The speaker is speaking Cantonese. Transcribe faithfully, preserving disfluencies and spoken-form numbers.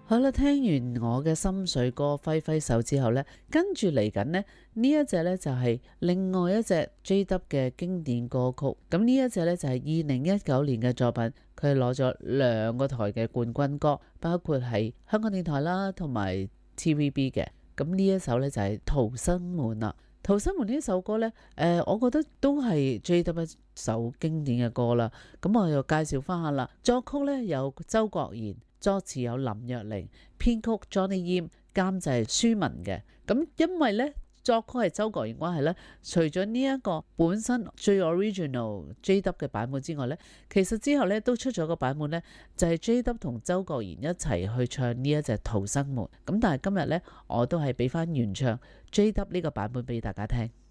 好啦，聽完我嘅心水歌揮揮手之後呢，跟住嚟緊呢，呢一隻呢就係另外一隻 J W 嘅經典歌曲。咁呢一隻呢就係二零一九年嘅作品，佢係攞咗兩個台嘅冠軍歌，包括係香港電台啦同埋 T V B 嘅。咁呢一首呢就係《逃生門》啦。《逃生門》呢首歌呢，誒、呃，我覺得都係 J W 一首經典嘅歌啦。咁我又介紹翻下啦，作曲呢有周國賢，作詞有林若寧，編曲 Johnny Yim， 監製舒文嘅。咁因為呢作曲係周國賢關係呢，除咗呢一個本身最 original J W 嘅版本之外呢，其實之後呢都出咗個版本呢，就係 J W 同周國賢一齊去唱呢一隻逃生門。咁但係今日呢，我都係俾翻原唱 J W 呢個版本俾大家聽。